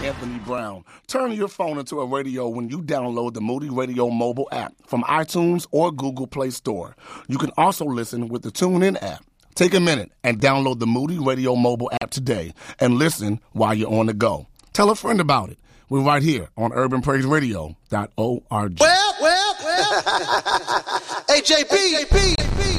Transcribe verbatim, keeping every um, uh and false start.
Anthony Brown. Turn your phone into a radio when you download the Moody Radio mobile app from iTunes or Google Play Store. You can also listen with the TuneIn app. Take a minute and download the Moody Radio mobile app today and listen while you're on the go. Tell a friend about it. We're right here on urban praise radio dot org. Well, well, well. Hey, J B.